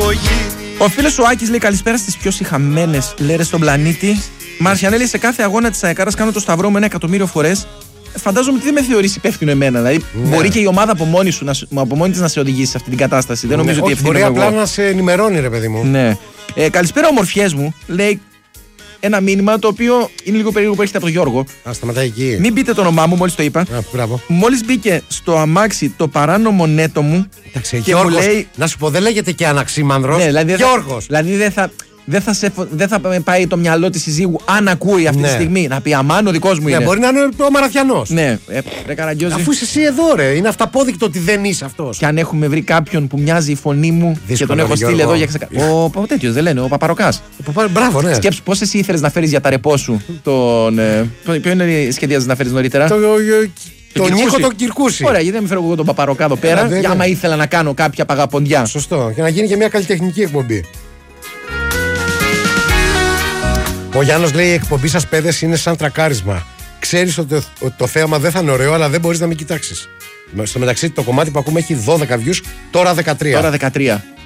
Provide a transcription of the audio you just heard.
Ο φίλος ο Άκης λέει καλησπέρα στις πιο σιχαμένες λέρες στον πλανήτη. Μαρσιανέλη, σε κάθε αγώνα της ΑΕΚΑΡΑς κάνω το σταυρό μου 1.000.000 φορές. Φαντάζομαι ότι δεν με θεωρείς υπεύθυνο εμένα. Δηλαδή, μπορεί και η ομάδα από μόνη της να σε οδηγήσει σε αυτή την κατάσταση. Δεν νομίζω ότι ευθύνομαι εγώ. Μπορεί απλά να σε ενημερώνει, ρε παιδί μου. Ναι. Καλησπέρα, ομορφιές μου. Λέει ένα μήνυμα το οποίο είναι λίγο περίεργο που έρχεται από τον Γιώργο. Α, σταματάει εκεί. Μην πείτε το όνομά μου, μόλις το είπα. Μόλις μπήκε στο αμάξι το παράνομο νέτο μου. Εντάξει, και Γιώργος, μου λέει. Να σου πω, δεν λέγεται και αναξίμανδρος. Ναι, δηλαδή Γιώργος. Δηλαδή δεν θα πάει το μυαλό της συζύγου αν ακούει αυτή τη στιγμή να πει αμάν, ο δικός μου είναι. Ναι, μπορεί να είναι ο Μαραθιανός. Ναι, ρε Καραγκιόζη. Αφού είσαι εσύ εδώ, ρε. Είναι αυταπόδεικτο ότι δεν είσαι αυτός. Και αν έχουμε βρει κάποιον που μοιάζει η φωνή μου και τον έχω στείλει εδώ για ξεκαθαρίσει. Ο τέτοιος δεν λένε, ο Παπαροκάς. Μπράβο, ναι. Σκέψου πώς εσύ ήθελες να φέρεις για τα ρεπό σου τον. Ποιο είναι σχεδιάζεις να φέρεις νωρίτερα? Τον Νίκο τον Κυρκούση. Ωραία, γιατί δεν με φέρω εγώ τον Παπαροκά εδώ πέρα, για άμα ήθελα να κάνω κάποια παγαποντιά. Σωστό, για να γίνει και μια καλλιτεχνική εκπομπή. Ο Γιάννος λέει: η εκπομπή σας, παιδες, είναι σαν τρακάρισμα. Ξέρεις ότι το θέαμα δεν θα είναι ωραίο, αλλά δεν μπορείς να μην κοιτάξεις. Στο μεταξύ, το κομμάτι που ακούμε έχει 12 views, τώρα 13. Τώρα 13.